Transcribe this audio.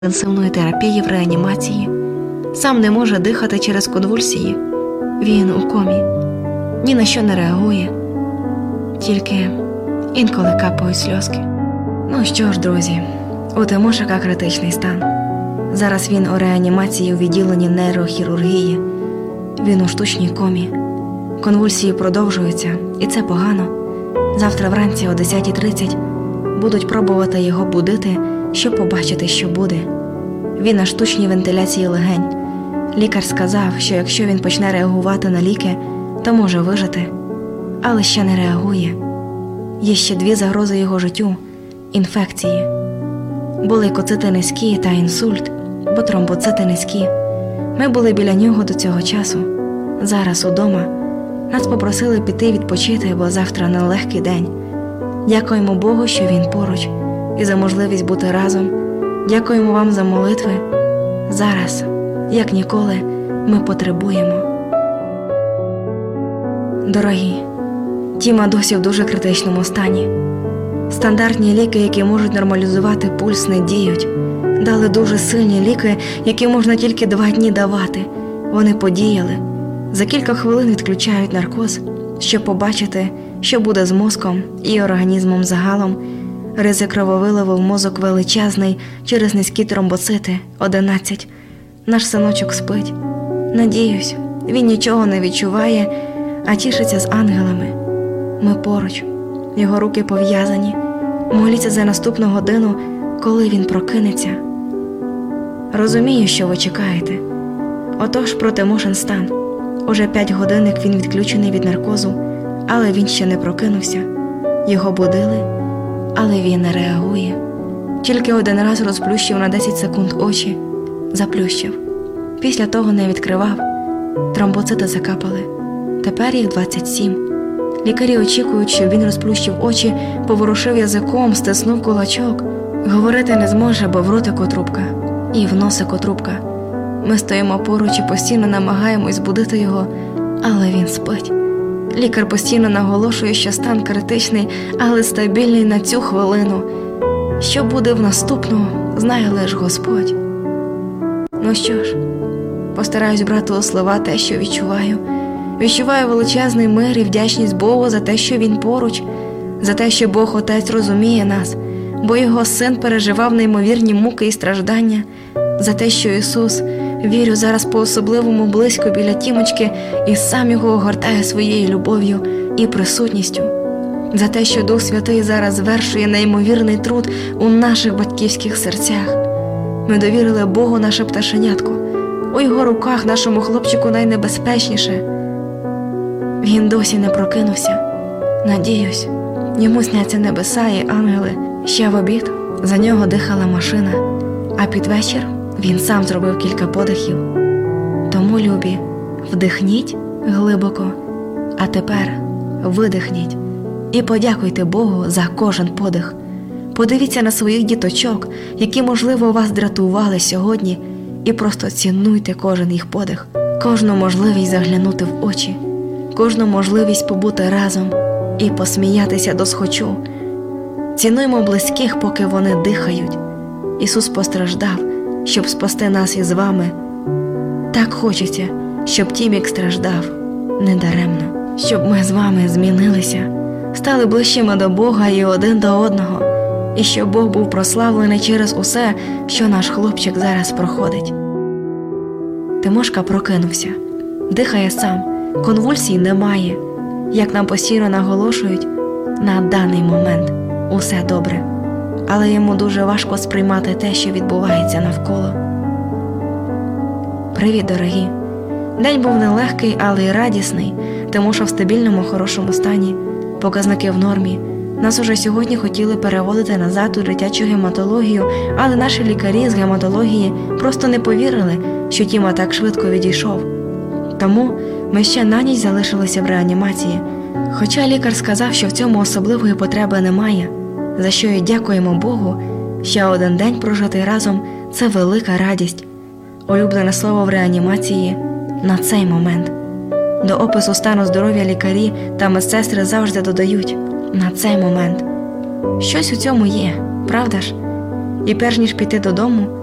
інтенсивної терапії в реанімації. Сам не може дихати через конвульсії. Він у комі. Ні на що не реагує. Тільки інколи капають сльозки. Ну що ж, друзі, у Тимошика критичний стан. Зараз він у реанімації у відділенні нейрохірургії. Він у штучній комі. Конвульсії продовжуються, і це погано. Завтра вранці о 10:30 будуть пробувати його будити, щоб побачити, що буде. Він на штучній вентиляції легень. Лікар сказав, що якщо він почне реагувати на ліки, то може вижити. Але ще не реагує. Є ще 2 загрози його життю – інфекції. Були лейкоцити низькі та інсульт, бо тромбоцити низькі. Ми були біля нього до цього часу. Зараз удома. Нас попросили піти відпочити, бо завтра нелегкий день. Дякуємо Богу, що Він поруч, і за можливість бути разом. Дякуємо вам за молитви. Зараз, як ніколи, ми потребуємо. Дорогі, Тіма досі в дуже критичному стані. Стандартні ліки, які можуть нормалізувати пульс, не діють. Дали дуже сильні ліки, які можна тільки 2 дні давати. Вони подіяли. За кілька хвилин відключають наркоз, щоб побачити, що буде з мозком і організмом загалом. Ризик крововиливу в мозок величезний через низькі тромбоцити – 11. Наш синочок спить. Надіюсь, він нічого не відчуває, а тішиться з ангелами. Ми поруч. Його руки пов'язані. Моліться за наступну годину, коли він прокинеться. Розумію, що ви чекаєте. Отож, про Тимошин стан. Уже 5 годин, як він відключений від наркозу, але він ще не прокинувся. Його будили, але він не реагує. Тільки 1 раз розплющив на 10 секунд очі, заплющив. Після того не відкривав. Тромбоцити закапали. Тепер їх 27. Лікарі очікують, щоб він розплющив очі, поворушив язиком, стиснув кулачок. Говорити не зможе, бо в ротику трубка і в носику трубка. Ми стоїмо поруч і постійно намагаємось збудити його, але він спить. Лікар постійно наголошує, що стан критичний, але стабільний на цю хвилину. Що буде в наступну, знає лише Господь. Ну що ж, постараюсь брати у слова те, що відчуваю. Відчуваю величезний мир і вдячність Богу за те, що Він поруч, за те, що Бог Отець розуміє нас, бо Його Син переживав неймовірні муки і страждання, за те, що Ісус, вірю, зараз по-особливому близько біля Тімочки і сам його огортає своєю любов'ю і присутністю, за те, що Дух Святий зараз звершує неймовірний труд у наших батьківських серцях. Ми довірили Богу наше пташенятко, у Його руках нашому хлопчику найнебезпечніше. Він досі не прокинувся. Надіюсь, йому сняться небеса і ангели. Ще в обід за нього дихала машина, а під вечір він сам зробив кілька подихів. Тому, любі, вдихніть глибоко, а тепер видихніть і подякуйте Богу за кожен подих. Подивіться на своїх діточок, які, можливо, вас дратували сьогодні, і просто цінуйте кожен їх подих, кожну можливість заглянути в очі, кожну можливість побути разом і посміятися досхочу. Цінуймо близьких, поки вони дихають. Ісус постраждав, щоб спасти нас із вами. Так хочеться, щоб Тімік страждав недаремно, щоб ми з вами змінилися, стали ближчими до Бога і один до одного, і щоб Бог був прославлений через усе, що наш хлопчик зараз проходить. Тимошка прокинувся, дихає сам, конвульсій немає. Як нам постійно наголошують, на даний момент усе добре. Але йому дуже важко сприймати те, що відбувається навколо. Привіт, дорогі! День був нелегкий, але й радісний. Тимоша в стабільному, хорошому стані. Показники в нормі. Нас уже сьогодні хотіли переводити назад у дитячу гематологію, але наші лікарі з гематології просто не повірили, що Тіма так швидко відійшов. Тому ми ще на ніч залишилися в реанімації. Хоча лікар сказав, що в цьому особливої потреби немає, за що і дякуємо Богу. Ще 1 день прожитий разом – це велика радість. Улюблене слово в реанімації – на цей момент. До опису стану здоров'я лікарі та медсестри завжди додають – на цей момент. Щось у цьому є, правда ж? І перш ніж піти додому,